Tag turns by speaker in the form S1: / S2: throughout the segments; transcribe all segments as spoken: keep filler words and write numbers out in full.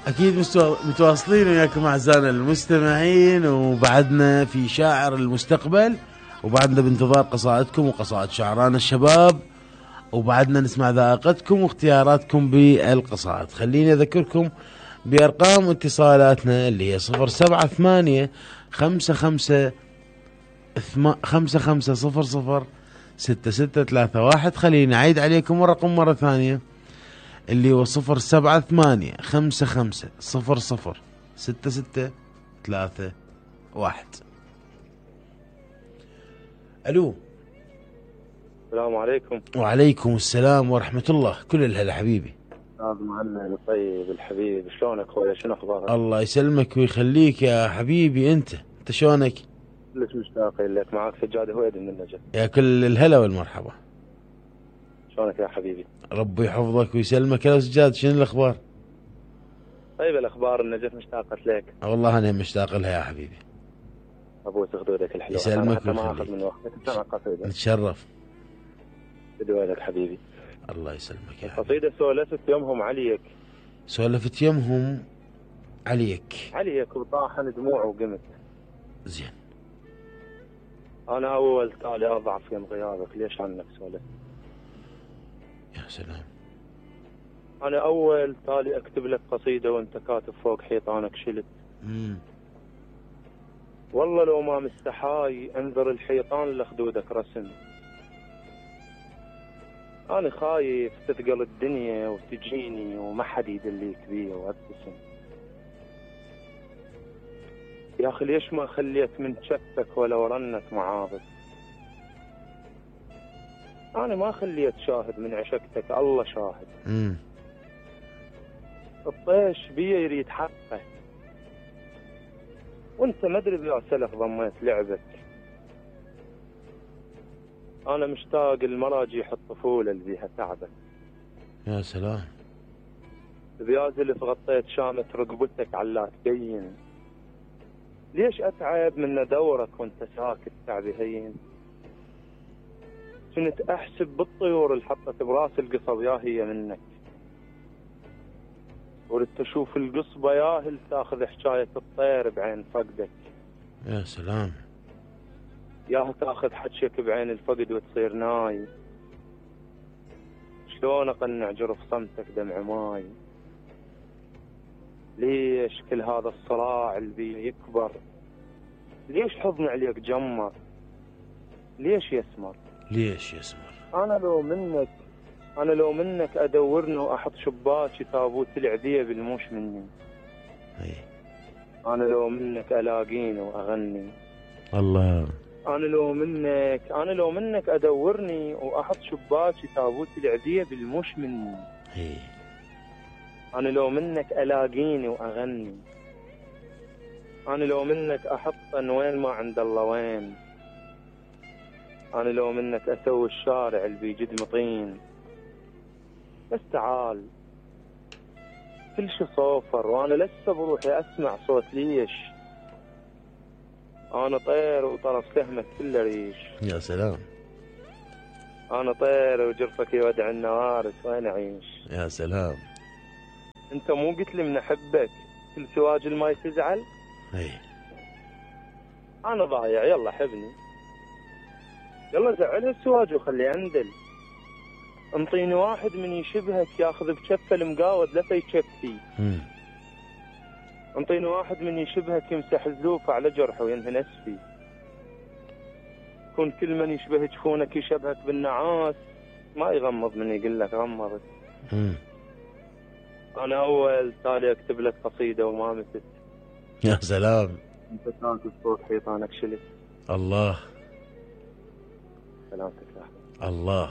S1: أكيد متواصلين وياكم أعزائنا المستمعين، وبعدنا في شاعر المستقبل، وبعدنا بانتظار قصائدكم وقصائد شعرانا الشباب، وبعدنا نسمع ذائقتكم واختياراتكم بالقصائد. خليني أذكركم بأرقام اتصالاتنا اللي هي صفر سبعة ثمانية خمسة خمسة خمسة خمسة صفر صفر ستة ستة ثلاثة واحد. خليني أعيد عليكم الرقم مرة ثانية اللي هو صفر سبعة ثمانية خمسة خمسة صفر صفر ستة ستة ثلاثة واحد. ألو.
S2: السلام عليكم.
S1: وعليكم السلام ورحمة الله. كل الهلا حبيبي.
S2: أستاذ مهند طيب الحبيب، شلونك خويا؟ شنو أخبارك؟
S1: الله يسلمك ويخليك يا حبيبي. أنت أنت شلونك؟
S2: كلش مشتاقين لك. معك سجاد هويدي من النجف.
S1: يا كل الهلا والمرحبا.
S2: شلونك يا حبيبي؟
S1: ربي يحفظك ويسلمك يا سجاد. شنو الأخبار؟
S2: طيب الأخبار النجف مشتاقت لك.
S1: والله أنا مشتاق لها يا حبيبي.
S2: أبوس خدودك الحلوة.
S1: يسلمك
S2: ما أخذ من وقتك. سمع قصيدة.
S1: نتشرف.
S2: بدوالك حبيبي.
S1: الله يسلمك يا حبيبي.
S2: القصيدة سولفت يومهم عليك.
S1: سولفت يومهم عليك.
S2: عليك وطاحن دموع وقمت.
S1: زين.
S2: أنا أول تالي أضعف يوم غيابك، ليش عنك سولفت؟
S1: يا سلام.
S2: أنا أول تالي أكتب لك قصيدة وأنت كاتب فوق حيطانك شلت.
S1: امم
S2: والله لو ما مستحاي انظر الحيطان لخدودك رسم. أنا خايف تثقل الدنيا وتجيني وما حد يدليك بيا وابتسم. يا أخي ليش ما خليت من شفك ولو رنت معابد؟ أنا ما خليت شاهد من عشقتك، الله شاهد.
S1: امم
S2: الطيش بيا يريد حقه، وانت ما ادري بيا سلف ضميت لعبك. انا مشتاق المراجيح الطفوله اللي بيها تعبك.
S1: يا سلام.
S2: بيازلف غطيت شامة رقبتك علا تبين. ليش اتعب من ادورك وانت ساكت تعبي هين؟ كنت احسب بالطيور اللي حطت براس القصب يا هي منك، ولت اشوف القصبه ياهل تاخذ حكايه الطير بعين فقدك.
S1: يا سلام.
S2: ياها تاخذ حجك بعين الفقد وتصير ناي. شلون اقنع جرف صمتك دمع ماي؟ ليش كل هذا الصراع اللي بيه يكبر؟ ليش حضن عليك جمر؟ ليش يسمر؟
S1: ليش يسمر؟
S2: انا لو منك انا لو منك ادورني واحط شباكي تابوت العذيه بالموش مني.
S1: اي.
S2: انا لو منك الاقيني واغني.
S1: الله.
S2: انا لو منك انا لو منك ادورني واحط شباكي تابوت العذيه بالموش مني.
S1: اي.
S2: انا لو منك الاقيني واغني. انا لو منك احط وين ما عند الله وين. انا لو منك اسوي الشارع اللي بيجد مطين. بس تعال كل شي صوفر وانا لسه بروحي اسمع صوت ليش. انا طير وطرف سهمك كله ريش.
S1: يا سلام.
S2: انا طير وجرفك يودع النوارس وين اعيش.
S1: يا سلام.
S2: انت مو قلت لي من احبك كل سواج الماي تزعل؟
S1: اي.
S2: انا ضايع يلا حبني. يلا زعل السواج وخلي عندل. انطيني واحد من يشبهك ياخذ بكفه المقاود لفه يكفي.
S1: امم
S2: انطيني واحد من يشبهك يمسح الزوف على جرحه وينهنس فيه. كون كل من يشبه جفونك يشبهك بالنعاس ما يغمض من يقول لك غمضت.
S1: امم
S2: انا اول تالي اكتب لك قصيده وما متت.
S1: يا سلام.
S2: انت ساكت صوت حيطانك شلت.
S1: الله.
S2: سلامتك يا حبيبي.
S1: الله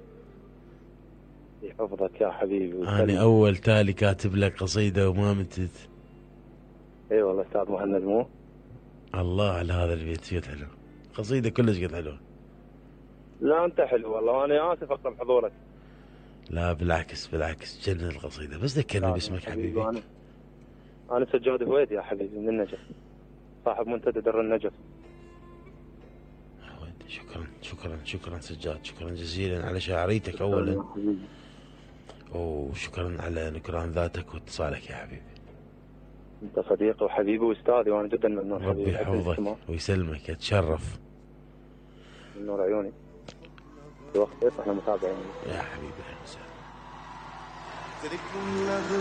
S2: يحفظك يا حبيبي.
S1: أنا أول تالي كاتب لك قصيدة وما متت.
S2: اي والله استاذ مهند مو.
S1: الله على هذا البيت قد حلو. قصيدة كلش قد حلوة.
S2: لا انت حلو والله وانا اسف اقرب حضورك.
S1: لا بالعكس بالعكس جنن القصيدة. بس ذكرني باسمك حبيبي.
S2: أنا, أنا سجاد هويدي يا حبيبي من النجف، صاحب منتدى در النجف.
S1: شكرا شكرا شكرا سجاد. شكرا جزيلا على شعريتك أولا، وشكرا على نكران ذاتك واتصالك يا حبيبي.
S2: انت صديقي وحبيبي واستاذي، وانا جدا ممنون
S1: ربي
S2: حبيبي.
S1: يحفظك ويسلمك، اتشرف.
S2: من نور عيوني. في وقت احنا متابعين
S1: يا حبيبي.